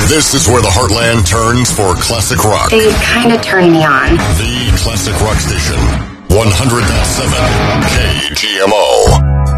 This is where the heartland turns for classic rock. They kind of turn me on. The Classic Rock Station. 100.7 KGMO.